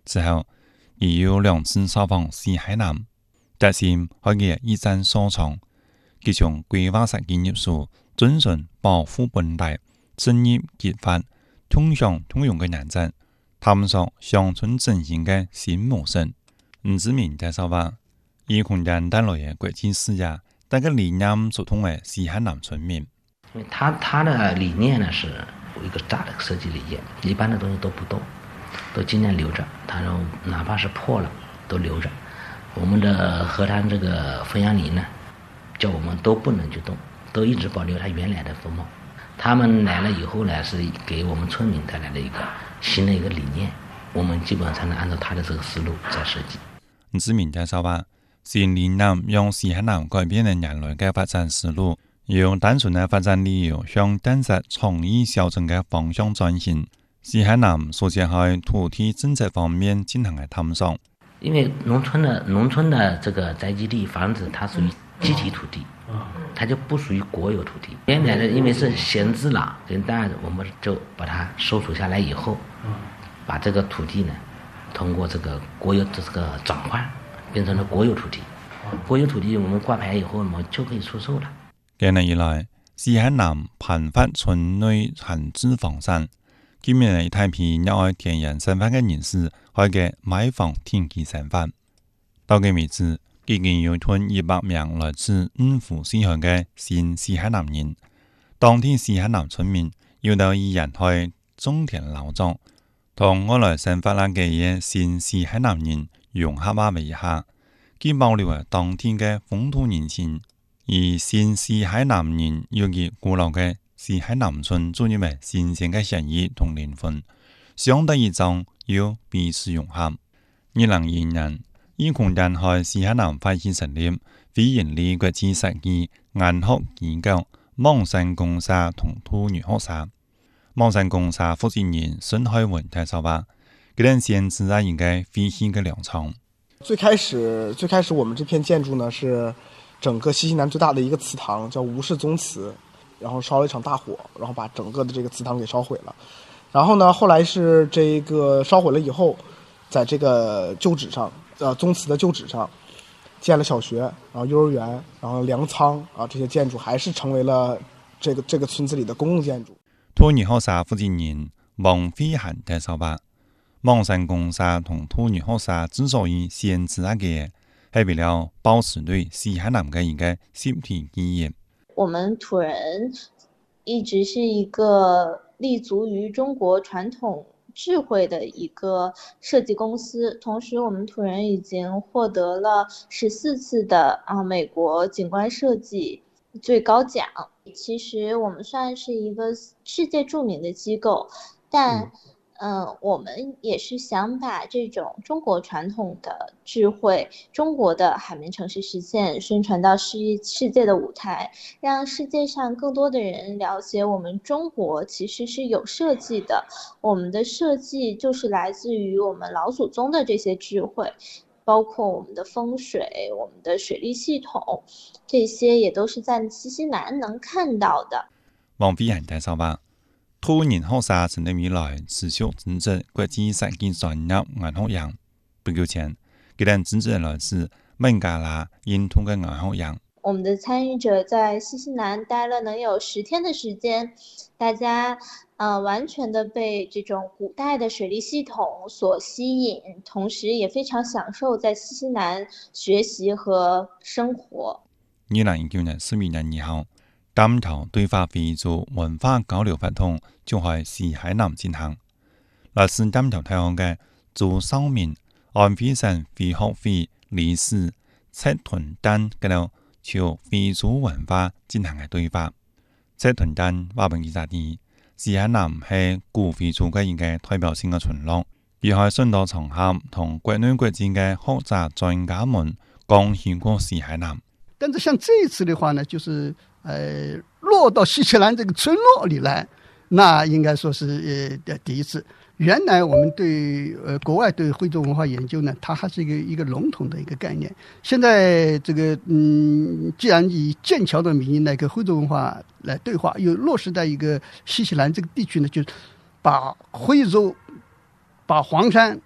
之後，亦有2次受訪西海南，特先開業一戰所長，佢從規劃設計入數，遵循保護本地、專業結法、通商通用嘅原則，探索鄉村振興嘅新模式。吳志明介紹話，以空間帶來嘅國際視野，但個理念所通嘅西海南村民。 因為他的理念呢是一個大的設計理念，一般的東西都不動，都盡量留着。他說哪怕是破了都留着。我們的河灘這個分養林呢，叫我們都不能去動，都一直保留它原來的風貌。他們來了以後呢，是給我們村民帶來了一個新的一個理念，我們基本上能按照他的這個思路在設計。 吳志明介紹話，新理念讓西海南改變了人類嘅發展思路，由單純嘅發展理由向建設創意小鎮嘅方向轉型。西海南首先喺土地政策方面進行嘅探索。 因為農村的這個宅基地房子，它屬於集體土地，它就不屬於國有土地。原來的因為是閒置了，當然我們就把它收儲下來以後，把這個土地呢，通過這個國有這個轉換，變成了國有土地。國有土地我們掛牌以後，我們就可以出售了。 近年以來，西海南頻發村內閒置房產，今年一大批熱愛田園生活嘅人士開嘅買房定居生活。到今為止，已經有約100名來自五湖四海嘅新西海南人。當地西海南村民要到依然去種田勞作，同外來生活嘅嘅新西海南人融合埋一下，既保留咗當地嘅風土人情，而新西海南人要以古老嘅西海南村注入嘅新鮮嘅血液同靈魂，相得益彰，要彼此融合。2020年，以空間喺西海南發起成立非營利國際設計研學機構望山公社同土女學社。望山公社負責人孫海文介紹話，佢哋先至係應該飛行嘅糧倉。 最開始我們這片建築呢是整個西南最大的一個祠堂，叫吳氏宗祠，然後燒了一場大火，然後把整個的這個祠堂給燒毀了。然後呢，後來是這個燒毀了以後，在這個舊址上，宗祠的舊址上建了小學，然後幼兒園，然後糧倉啊，這些建築還是成為了這個村子裡的公共建築。 土女學社負責人王飛涵介紹話，望山公社同土女學社之所以先至嘅，係為了保持對西海南嘅一個集體記憶。 我們土人一直是一個立足於中國傳統智慧的一個設計公司，同時我們土人已經獲得了14次的美國景觀設計最高獎。其實我們算是一個世界著名的機構，但我們也是想把這種中國傳統的智慧、中國的海綿城市實現宣傳到世界的舞台，讓世界上更多的人了解我們中國其實是有設計的，我們的設計就是來自於我們老祖宗的這些智慧，包括我們的風水、我們的水利系統，這些也都是在西西南能看到的。 王飛涵介紹話，土人學社成立以來持續支持國際設計專業研學院。不久前，佢哋支持來自孟加拉、印度嘅研學院。 我們的參與者在西西南待了能有10天的時間，大家完全的被這種古代的水利系統所吸引，同時也非常享受在西西南學習和生活。 2019年12月2號，擔頭對華非洲文化交流活動就喺西海南進行。來自擔頭大學嘅朱少明、安徽省非學會理事赤屯丹嗰度就非洲文化進行嘅對話。赤屯丹話俾記者知，西海南係古非洲嘅一個代表性嘅村落，而喺許多場合同國內國際嘅學者專家們講起過西海南。 但是像這一次的話呢，就是落到西西南這個村落裏來，那應該說是第一次。原來我們對國外對徽州文化研究呢，它還是一個籠統的一個概念。現在這個既然以劍橋的名義來跟徽州文化來對話，又落實在一個西西南這個地區呢，就是把徽州、把黃山